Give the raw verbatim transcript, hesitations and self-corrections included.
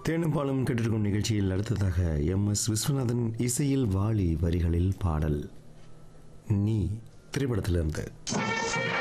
தேனும் பாலும் கேட்டிருக்கும் நிகழ்ச்சியில் அடுத்ததாக எம் எஸ் விஸ்வநாதன் இசையில் வாலி வரிகளில் பாடல் நீ திரைப்படத்திலிருந்து